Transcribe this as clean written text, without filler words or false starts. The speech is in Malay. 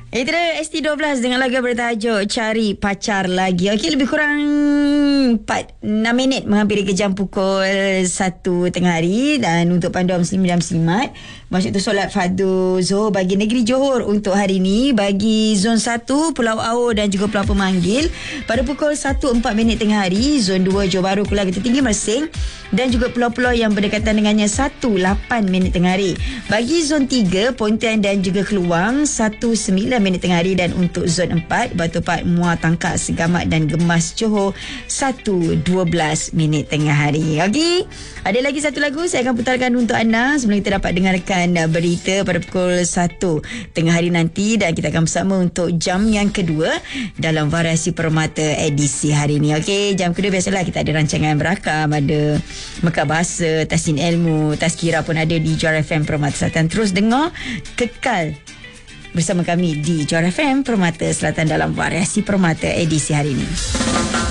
Itu dia ST12 dengan lagu bertajuk Cari Pacar Lagi. Okey, lebih kurang 6 minit menghampiri ke jam pukul 1 tengah hari. Dan untuk panduan muslimin dan muslimat, maksud tu solat fardu Zuhur bagi negeri Johor untuk hari ini, bagi zon 1 Pulau Ao dan juga Pulau Pemanggil pada pukul 1.04 tengah hari, zon 2 Johor Bahru Kuala Getah Tinggi Mersing dan juga pulau-pulau yang berdekatan dengannya 1.08 tengah hari. Bagi zon 3 Pontian dan juga Keluang 1.9 tengah hari, dan untuk zon 4 Batu Pahat, Muar, Tangkak, Segamat dan Gemas Johor 1.12 tengah hari. Okey, ada lagi satu lagu saya akan putarkan untuk anda sebelum kita dapat dengarkan berita pada pukul 1 tengah hari nanti, dan kita akan bersama untuk jam yang kedua dalam Variasi Permata edisi hari ini. Okey, jam kedua biasalah kita ada rancangan berakam, ada Mekar Bahasa, Tasnin Ilmu, Tazkirah pun ada di Johor FM Permata Selatan. Terus dengar, kekal bersama kami di Johor FM Permata Selatan dalam Variasi Permata edisi hari ini.